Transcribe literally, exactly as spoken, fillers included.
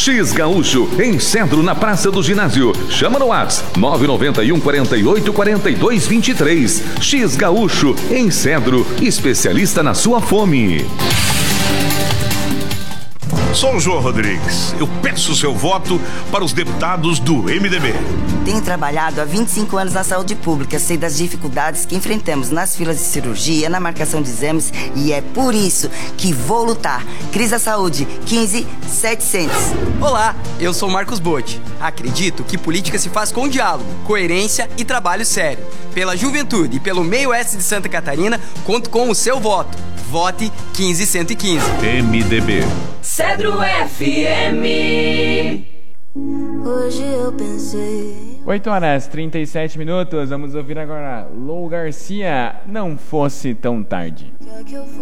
X Gaúcho, em Cedro, na Praça do Ginásio. Chama no WhatsApp nove nove um, quatro oito, quatro dois dois três. X Gaúcho, em Cedro, especialista na sua fome. Sou o João Rodrigues. Eu peço seu voto para os deputados do M D B. Tenho trabalhado há vinte e cinco anos na saúde pública, sei das dificuldades que enfrentamos nas filas de cirurgia, na marcação de exames, e é por isso que vou lutar. Cris da Saúde, quinze mil setecentos. Olá, eu sou Marcos Botti. Acredito que política se faz com diálogo, coerência e trabalho sério. Pela juventude e pelo meio oeste de Santa Catarina, conto com o seu voto. Vote quinze mil cento e quinze. M D B. Cedro F M. Hoje eu pensei. oito horas e trinta e sete minutos. Vamos ouvir agora Lou Garcia, Não Fosse Tão Tarde.